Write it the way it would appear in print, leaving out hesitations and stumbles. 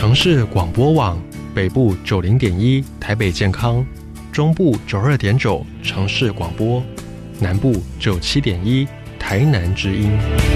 城市广播网，北部90.1台北健康，中部92.9城市广播，南部97.1台南之音。